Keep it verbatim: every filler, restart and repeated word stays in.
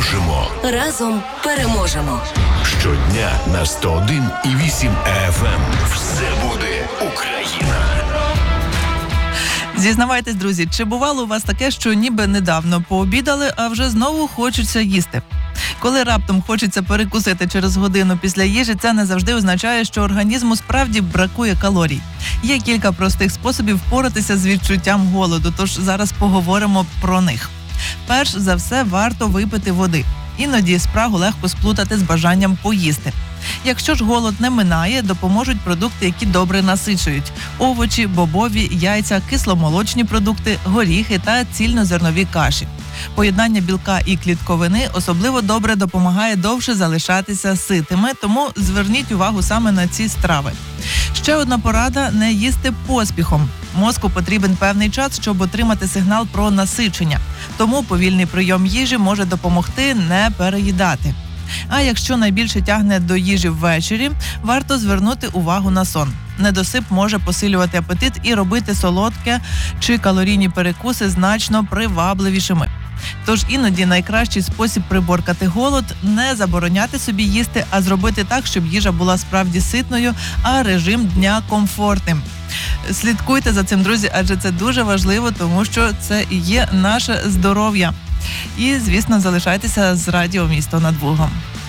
можемо. Разом переможемо. Щодня на сто один і вісім еф ем. Все буде Україна. Зізнавайтесь, друзі, чи бувало у вас таке, що ніби недавно пообідали, а вже знову хочеться їсти? Коли раптом хочеться перекусити через годину після їжі, це не завжди означає, що організму справді бракує калорій. Є кілька простих способів впоратися з відчуттям голоду, тож зараз поговоримо про них. Перш за все, варто випити води. Іноді спрагу легко сплутати з бажанням поїсти. Якщо ж голод не минає, допоможуть продукти, які добре насичують. Овочі, бобові, яйця, кисломолочні продукти, горіхи та цільнозернові каші. Поєднання білка і клітковини особливо добре допомагає довше залишатися ситими, тому зверніть увагу саме на ці страви. Ще одна порада – не їсти поспіхом. Мозку потрібен певний час, щоб отримати сигнал про насичення. Тому повільний прийом їжі може допомогти не переїдати. А якщо найбільше тягне до їжі ввечері, варто звернути увагу на сон. Недосип може посилювати апетит і робити солодке чи калорійні перекуси значно привабливішими. Тож іноді найкращий спосіб приборкати голод – не забороняти собі їсти, а зробити так, щоб їжа була справді ситною, а режим дня комфортним. Слідкуйте за цим, друзі, адже це дуже важливо, тому що це і є наше здоров'я. І, звісно, залишайтеся з радіо «Місто над Бугом».